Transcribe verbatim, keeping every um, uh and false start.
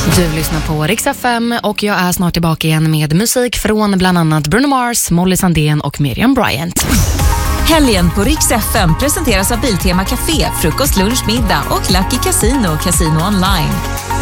Du lyssnar på Rix F M och jag är snart tillbaka igen med musik från bland annat Bruno Mars, Molly Sandén och Miriam Bryant. Helgen på Rix F M presenteras av Biltema Café, frukost, lunch, middag och Lucky Casino, Casino online.